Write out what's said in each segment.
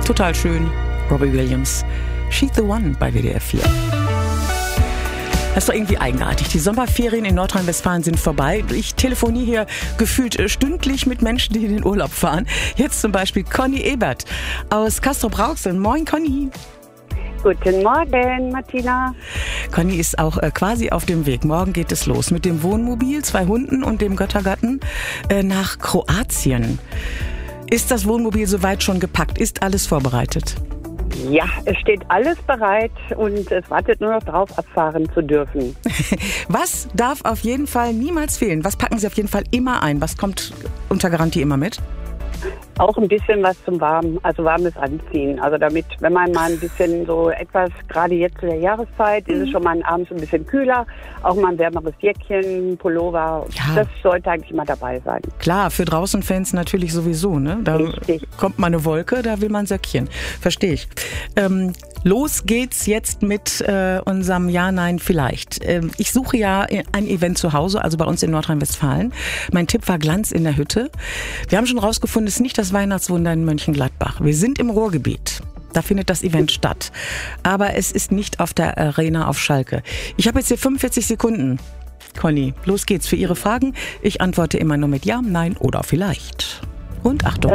Total schön. Robbie Williams. She's the One bei WDR 4. Das ist doch irgendwie eigenartig. Die Sommerferien in Nordrhein-Westfalen sind vorbei. Ich telefoniere hier gefühlt stündlich mit Menschen, die in den Urlaub fahren. Jetzt zum Beispiel Conny Ebert aus Castrop-Rauxel. Moin, Conny. Guten Morgen, Martina. Conny ist auch quasi auf dem Weg. Morgen geht es los mit dem Wohnmobil, 2 Hunden und dem Göttergatten nach Kroatien. Ist das Wohnmobil soweit schon gepackt? Ist alles vorbereitet? Ja, es steht alles bereit und es wartet nur noch darauf, abfahren zu dürfen. Was darf auf jeden Fall niemals fehlen? Was packen Sie auf jeden Fall immer ein? Was kommt unter Garantie immer mit? Auch ein bisschen was zum warmes Anziehen. Also damit, wenn man mal ein bisschen so etwas, gerade jetzt zu der Jahreszeit, ist es schon mal abends ein bisschen kühler, auch mal ein wärmeres Jäckchen, Pullover, ja. Das sollte eigentlich mal dabei sein. Klar, für Draußenfans natürlich sowieso, ne? Da Richtig. Kommt mal eine Wolke, da will man ein Söckchen. Verstehe ich. Los geht's jetzt mit unserem Ja, Nein, Vielleicht. Ich suche ja ein Event zu Hause, also bei uns in Nordrhein-Westfalen. Mein Tipp war Glanz in der Hütte. Wir haben schon rausgefunden, es ist nicht das Weihnachtswunder in Mönchengladbach. Wir sind im Ruhrgebiet. Da findet das Event statt. Aber es ist nicht auf der Arena auf Schalke. Ich habe jetzt hier 45 Sekunden. Conny, los geht's für Ihre Fragen. Ich antworte immer nur mit Ja, Nein oder Vielleicht. Und Achtung.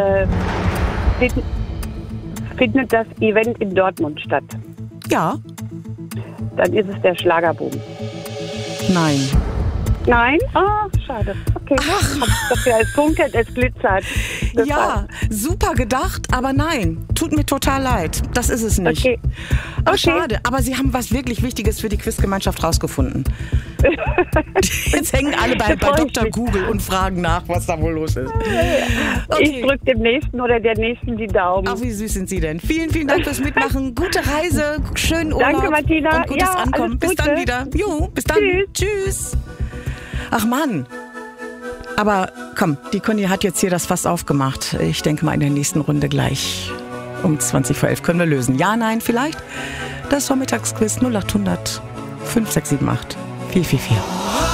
Findet das Event in Dortmund statt? Ja. Dann ist es der Schlagerboom. Nein. Nein? Ah, schade. Okay. Ach. Dafür es funkelt, es glitzert. Das ja, war's. super gedacht, aber nein. Tut mir total leid. Das ist es nicht. Okay. Ach, schade. Aber Sie haben was wirklich Wichtiges für die Quizgemeinschaft rausgefunden. Jetzt hängen alle bei Dr. Google und fragen nach, was da wohl los ist. Okay. Ich drücke dem Nächsten oder der Nächsten die Daumen. Ach, wie süß sind Sie denn? Vielen, vielen Dank fürs Mitmachen. Gute Reise, schönen Urlaub. Danke, Martina. Und gutes Ankommen. Bis dann wieder. Jo, bis dann. Tschüss. Ach Mann. Aber komm, die Conny hat jetzt hier das Fass aufgemacht. Ich denke mal in der nächsten Runde gleich um 20:11 können wir lösen. Ja, nein, vielleicht? Das Vormittagsquiz 0800 5678 444.